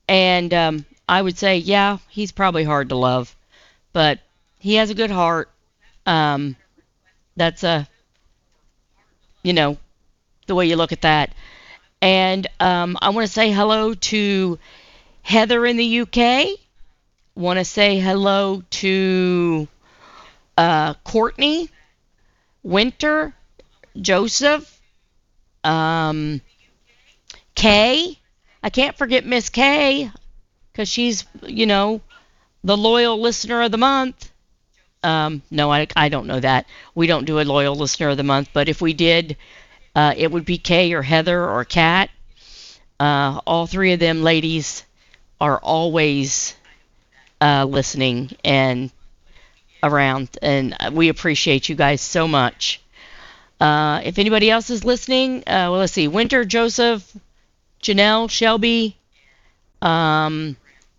And I would say, yeah, he's probably hard to love, but he has a good heart. Um, that's you know, the way you look at that. And I want to say hello to Heather in the UK. Want to say hello to Courtney, Winter, Joseph, um, Kay. I can't forget Miss Kay because she's, the loyal listener of the month. No, I don't know that. We don't do a loyal listener of the month, but if we did, it would be Kay or Heather or Kat. All three of them ladies are always listening and around, and we appreciate you guys so much. If anybody else is listening, well, let's see. Winter, Joseph, Janelle, Shelby, um,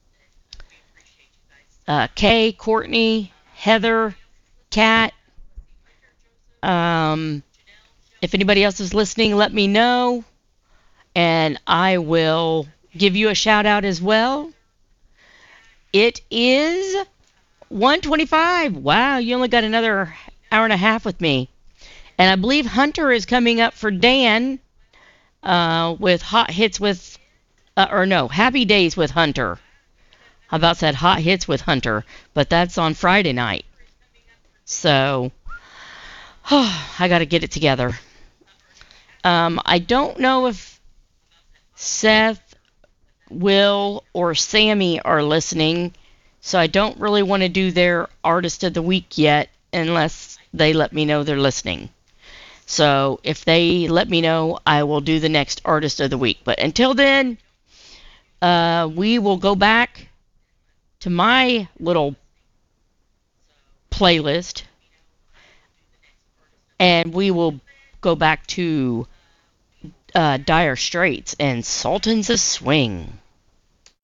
Kay, Courtney, Heather, Kat. Um, if anybody else is listening, let me know, and I will give you a shout out as well. It is 1:25. Wow, you only got another hour and a half with me. And I believe Hunter is coming up for Dan with Hot Hits with, or no, Happy Days with Hunter. I about said Hot Hits with Hunter, but that's on Friday night. So, I got to get it together. I don't know if Seth, Will, or Sammy are listening, so I don't really want to do their Artist of the Week yet unless they let me know they're listening. So if they let me know, I will do the next Artist of the Week. But until then, we will go back to my little playlist, and we will go back to Dire Straits and Sultans of Swing.